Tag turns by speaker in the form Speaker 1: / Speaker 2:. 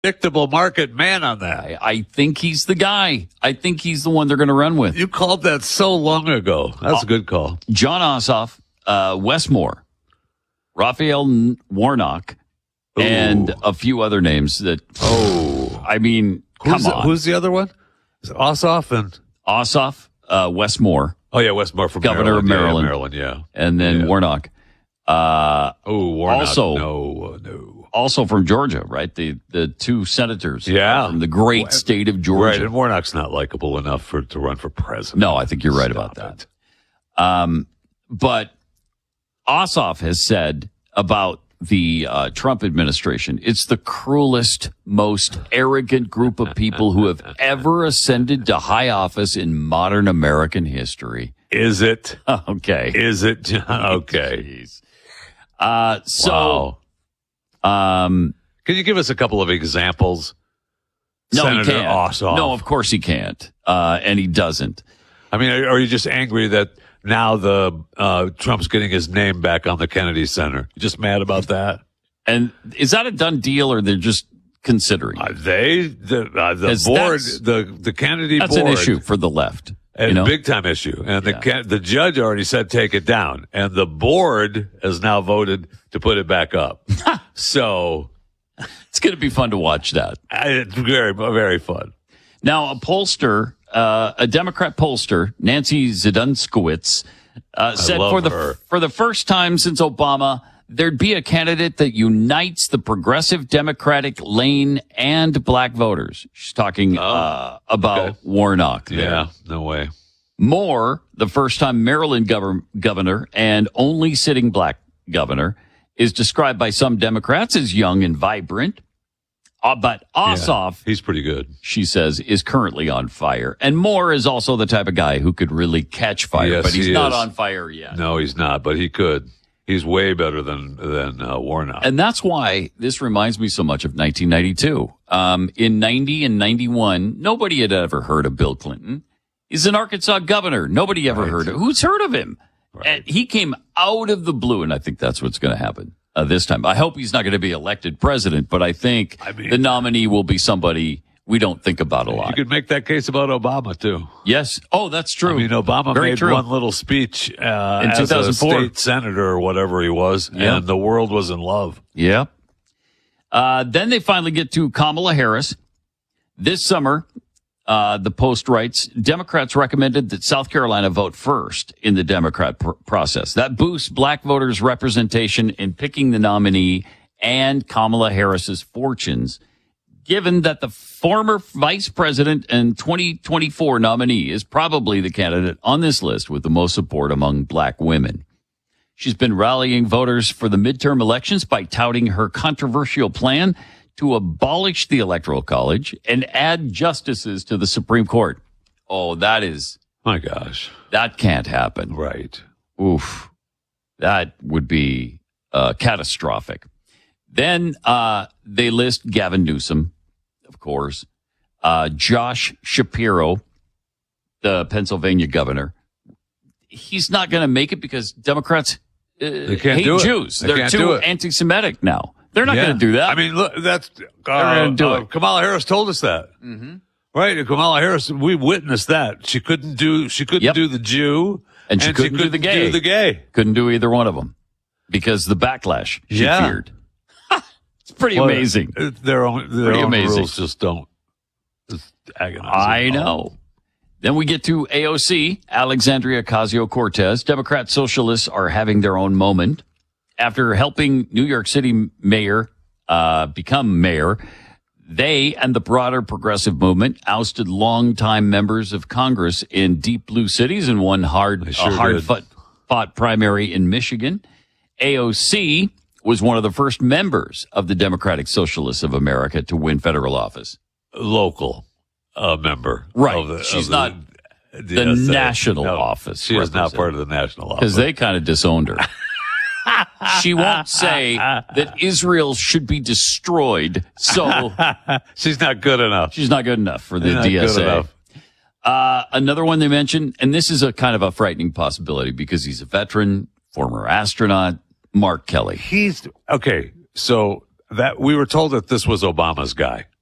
Speaker 1: predictable market man on that.
Speaker 2: I think he's the guy. I think he's the one they're going to run with.
Speaker 1: You called that so long ago. That's a good call.
Speaker 2: John Ossoff, Wes Moore, Raphael Warnock, and a few other names that, I mean, come on.
Speaker 1: Who's the other one? Is it Ossoff and?
Speaker 2: Ossoff, Wes Moore.
Speaker 1: Oh, yeah, Wes Moore from
Speaker 2: Governor of Maryland.
Speaker 1: Maryland, yeah.
Speaker 2: And then Warnock.
Speaker 1: Warnock. No.
Speaker 2: Also from Georgia, right? The two senators.
Speaker 1: Yeah.
Speaker 2: From the great state of Georgia.
Speaker 1: Right, and Warnock's not likable enough to run for president.
Speaker 2: No, I think you're right about that. But Ossoff has said about the Trump administration, it's the cruelest, most arrogant group of people who have ever ascended to high office in modern American history.
Speaker 1: Is it?
Speaker 2: Okay.
Speaker 1: Is it, John? Okay.
Speaker 2: Jeez.
Speaker 1: Can you give us a couple of examples?
Speaker 2: No,
Speaker 1: Senator
Speaker 2: he can't.
Speaker 1: Ossoff.
Speaker 2: No, of course he can't. And he doesn't.
Speaker 1: I mean, are you just angry that now Trump's getting his name back on the Kennedy Center? You just mad about that?
Speaker 2: And is that a done deal, or they're just considering?
Speaker 1: The board, the Kennedy
Speaker 2: board. That's an issue for the left.
Speaker 1: A big time issue. And the judge already said take it down. And the board has now voted to put it back up. So
Speaker 2: it's going to be fun to watch that.
Speaker 1: It's very, very fun.
Speaker 2: Now, a pollster, a Democrat pollster, Nancy Zidunskowitz, said for the first time since Obama, there'd be a candidate that unites the progressive Democratic lane and black voters. She's talking about Warnock there.
Speaker 1: Yeah, no way.
Speaker 2: Moore, the first-time Maryland governor and only sitting black governor, is described by some Democrats as young and vibrant. But Ossoff,
Speaker 1: he's pretty good,
Speaker 2: she says, is currently on fire. And Moore is also the type of guy who could really catch fire, but he's not on fire yet.
Speaker 1: No, he's not, but he could. He's way better than Warnock.
Speaker 2: And that's why this reminds me so much of 1992. In 90 and 91, nobody had ever heard of Bill Clinton. He's an Arkansas governor. Nobody ever heard of him. Who's heard of him? Right. And he came out of the blue, and I think that's what's going to happen this time. I hope he's not going to be elected president, but I think the nominee will be somebody we don't think about a lot.
Speaker 1: You could make that case about Obama, too.
Speaker 2: Yes. Oh, that's true.
Speaker 1: I mean, Obama made one little speech in as 2004. A state senator or whatever he was, and the world was in love.
Speaker 2: Yeah. Then they finally get to Kamala Harris. This summer, the Post writes, Democrats recommended that South Carolina vote first in the Democrat process. That boosts black voters' representation in picking the nominee and Kamala Harris's fortunes, given that the former vice president and 2024 nominee is probably the candidate on this list with the most support among black women. She's been rallying voters for the midterm elections by touting her controversial plan to abolish the Electoral College and add justices to the Supreme Court. Oh, that is...
Speaker 1: My gosh.
Speaker 2: That can't happen.
Speaker 1: Right.
Speaker 2: Oof. That would be catastrophic. Then they list Gavin Newsom, of course, Josh Shapiro, the Pennsylvania governor. He's not going to make it because Democrats hate Jews. They're too anti-Semitic now. They're not going to do that.
Speaker 1: I mean, look, that's Kamala Harris told us that.
Speaker 2: Mm-hmm.
Speaker 1: Right? Kamala Harris, we witnessed that. She couldn't do the Jew,
Speaker 2: and she couldn't do the gay. Couldn't do either one of them because the backlash she feared. It's pretty amazing.
Speaker 1: Their own rules just don't. It's agonizing.
Speaker 2: I know. Then we get to AOC, Alexandria Ocasio-Cortez. Democrat socialists are having their own moment. After helping New York City mayor become mayor, they and the broader progressive movement ousted longtime members of Congress in deep blue cities and won hard-fought primary in Michigan. AOC was one of the first members of the Democratic Socialists of America to win federal office.
Speaker 1: Local member.
Speaker 2: Right. She's not the national office.
Speaker 1: She is not part of the national office.
Speaker 2: Because they kind of disowned her. She won't say that Israel should be destroyed, so...
Speaker 1: She's not good enough.
Speaker 2: She's not good enough for the DSA. Another one they mentioned, and this is a kind of a frightening possibility because he's a veteran, former astronaut, Mark Kelly.
Speaker 1: Okay, so that we were told that this was Obama's guy.